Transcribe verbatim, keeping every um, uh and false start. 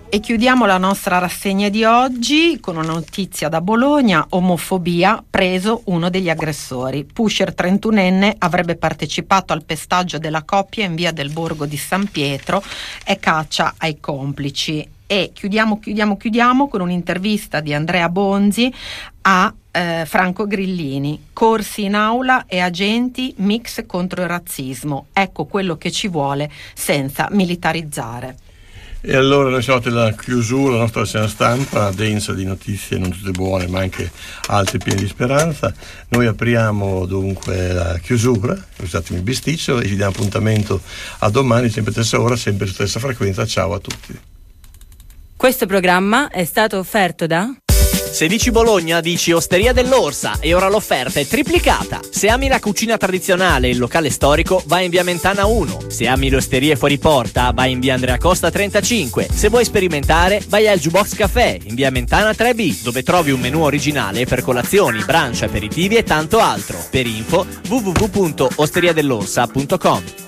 E chiudiamo la nostra rassegna di oggi con una notizia da Bologna: omofobia, preso uno degli aggressori. Pusher trentunenne avrebbe partecipato al pestaggio della coppia in via del Borgo di San Pietro e caccia ai complici. E chiudiamo, chiudiamo, chiudiamo con un'intervista di Andrea Bonzi a eh, Franco Grillini. Corsi in aula e agenti, mix contro il razzismo. Ecco quello che ci vuole senza militarizzare. E allora noi siamo alla chiusura, la nostra rassegna stampa densa di notizie non tutte buone ma anche altre piene di speranza. Noi apriamo dunque la chiusura, scusatemi il bisticcio, e ci diamo appuntamento a domani, sempre stessa ora, sempre stessa frequenza. Ciao a tutti. Questo programma è stato offerto da... Se dici Bologna, dici Osteria dell'Orsa, e ora l'offerta è triplicata. Se ami la cucina tradizionale e il locale storico, vai in via Mentana uno. Se ami le osterie fuori porta, vai in via Andrea Costa trentacinque. Se vuoi sperimentare, vai al Jukebox Café in via Mentana tre B, dove trovi un menù originale per colazioni, brunch, aperitivi e tanto altro. Per info w w w punto osteria dell'orsa punto com.